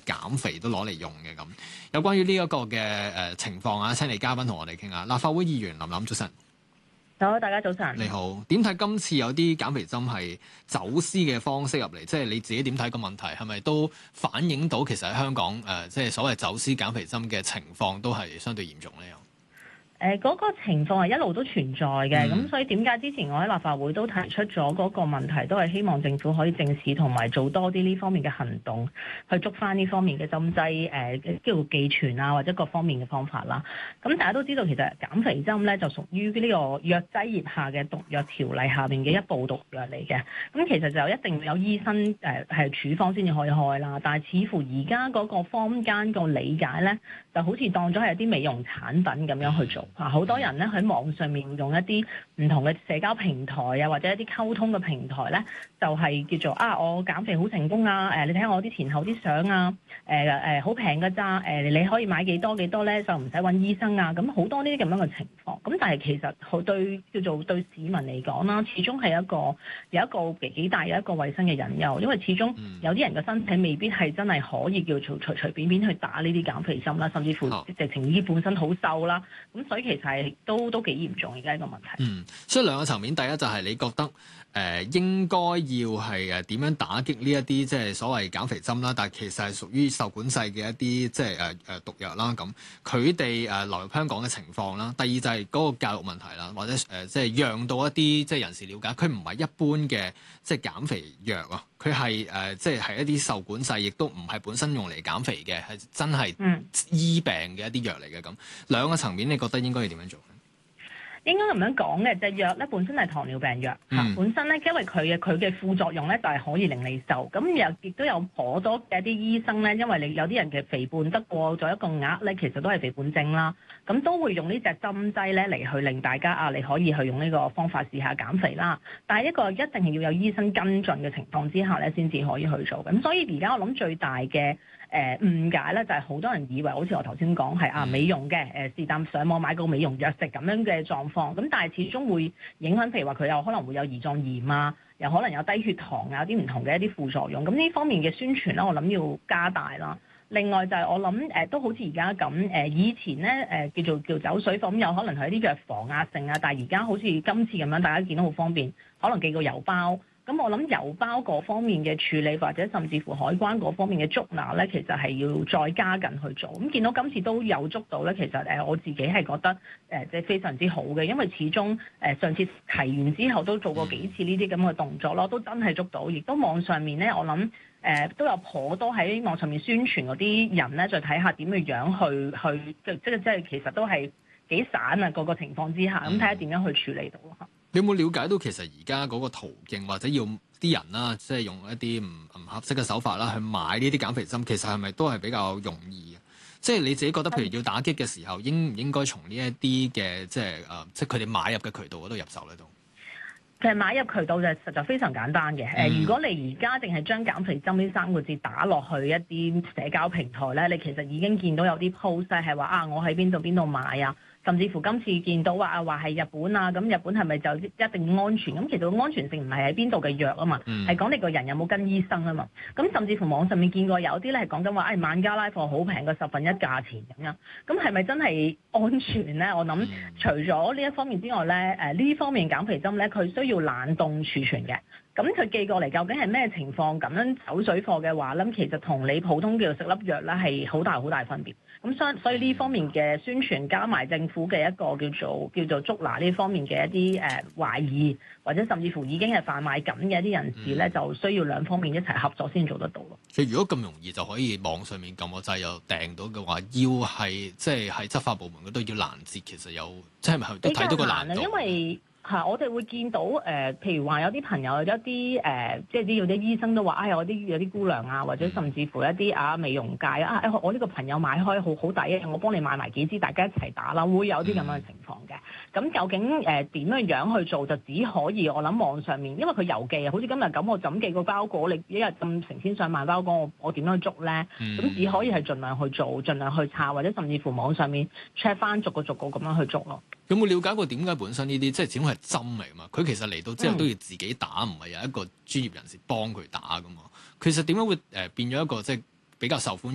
減肥都攞嚟用嘅咁。有關於呢一個嘅情況啊，請嚟嘉賓同我哋傾下。立法會議員林琳，早晨。 好，大家早晨。 你好，點睇今次有啲減肥針係走私嘅方式入嚟？即係你自己點睇個問題？係咪都反映到其實喺香港即係所謂走私減肥針嘅情況都係相對嚴重咧？ 嗰個情況係一路都存在嘅，咁所以點解之前我喺立法會都提出咗嗰個問題，都係希望政府可以正視同埋做多啲呢方面嘅行動，去捉翻呢方面嘅針劑，叫做寄存啊，或者各方面嘅方法啦。咁大家都知道，其實減肥針咧就屬於呢個藥劑業下嘅毒藥條例下面嘅一部毒藥嚟嘅。咁其實就一定有醫生係處方先至可以開啦。但係似乎而家嗰個坊間個理解咧，就好似當咗係一啲美容產品咁樣去做。好多人咧喺網上面用一啲唔同嘅社交平台啊，或者一啲溝通嘅平台咧，就係叫做我減肥好成功啊！你睇下我啲前後啲相啊，好平㗎咋？你可以買幾多咧，就唔使揾醫生啊！咁好多呢啲咁樣嘅情況。咁但係其實對叫做對市民嚟講啦，始終係有一個幾大嘅一個衞生嘅隱憂，因為始終有啲人嘅身體未必係真係可以叫做隨便去打呢啲減肥針啦，甚至乎直情已經本身好瘦啦。咁所以其實係都幾嚴重而家呢個問題。 所以兩個層面，第一就係你覺得應該要係點樣打擊呢一啲即係所謂減肥針啦，但係其實係屬於受管制嘅一啲即係毒藥啦。咁佢哋流入香港嘅情況啦。第二就係嗰個教育問題啦，或者即係讓到一啲即係人士了解，佢唔係一般嘅即係減肥藥啊，佢係即係一啲受管制，亦都唔係本身用嚟減肥嘅，係真係醫病嘅一啲藥嚟嘅。咁兩個層面，你覺得應該要點樣做？ 應該咁樣講嘅，隻藥咧本身係糖尿病藥本身咧，因為佢嘅副作用咧就係可以令你瘦，咁又亦都有頗多嘅一啲醫生咧，因為你有啲人嘅肥胖得過咗一個額咧，其實都係肥胖症啦，咁都會用呢隻針劑咧嚟去令大家你可以去用呢個方法試下減肥啦。但係一個一定係要有醫生跟進嘅情況之下咧，先至可以去做。咁所以而家我諗最大嘅誤解咧，就係好多人以為好似我頭先講係美容嘅是但上網買個美容藥食咁樣嘅狀況，咁但係始終會影響，譬如話佢有可能會有胰臟炎啊，又可能有低血糖啊，有啲唔同嘅一啲副作用。咁呢方面嘅宣傳咧，我諗要加大啦。另外就係我諗都好似而家咁以前咧叫走水貨，咁有可能係一啲藥房啊剩啊，但係而家好似今次咁樣，大家見到好方便，可能寄個郵包。咁我諗郵包嗰方面嘅處理，或者甚至乎海關嗰方面嘅捉拿咧，其實係要再加緊去做。咁見到今次都有捉到咧，其實我自己係覺得即係非常之好嘅，因為始終上次提完之後都做過幾次呢啲咁嘅動作咯，都真係捉到。亦都網上面咧，我諗都有頗多喺網上面宣傳嗰啲人咧，再睇下點嘅樣去即係其實都係幾散啊，個情況之下，咁睇下點樣去處理到咯。 你有冇了解到其實而家嗰個途徑，或者要啲人啦，即係用一啲唔合適嘅手法啦，去買呢啲減肥針，其實係咪都係比較容易嘅？即係你自己覺得，譬如要打擊嘅時候，應唔應該從呢一啲嘅即係佢哋買入嘅渠道嗰度入手咧？都其實買入渠道就實在非常簡單嘅。如果你而家淨係將減肥針呢3個字打落去一啲社交平台咧，你其實已經見到有啲 post 係話我喺邊度買啊。甚至乎今次見到話係日本啊，咁日本係咪就一定安全？咁其實個安全性唔係喺邊度嘅藥啊嘛，係講你個人有冇跟醫生啊嘛。咁甚至乎網上面見過有啲咧係講緊話，萬家拉貨好平過1/10價錢咁樣。咁係咪真係安全咧？我諗除咗呢一方面之外咧，呢方面減肥針咧，佢需要冷凍儲存嘅。咁佢寄過嚟究竟係咩情況？咁樣走水貨嘅話咧，其實同你普通叫做食粒藥咧係好大分別。咁所以呢方面嘅宣傳加埋政府嘅一個叫做捉拿呢方面嘅一啲懷疑，或者甚至乎已經係販賣緊嘅一啲人士咧，就需要兩方面一齊合作先做得到咯。 其實如果咁容易就可以網上面撳個掣又訂到嘅話，要係即係喺執法部門嗰度要攔截，其實有即係咪都睇到個難度？ 因為我哋會見到譬如話有啲朋友有一啲即係有啲醫生都話有啲姑娘啊，或者甚至乎一啲美容界我呢個朋友買開好抵啊，我幫你買埋幾支，大家一齊打啦，會有啲咁樣嘅情況嘅。咁究竟點樣去做，就只可以我諗網上面，因為佢郵寄啊，好似今日咁，我就咁寄個包裹，你一日咁成千上萬包裹，我點樣去捉咧？咁只可以係盡量去做，盡量去查，或者甚至乎網上面 check 翻逐個咁樣去捉咯。 有冇了解過點解本身呢啲即係始終係針嚟嘛？佢其實嚟到之後都要自己打，唔係有一個專業人士幫佢打噶嘛？其實點解會變咗一個即係比較受歡迎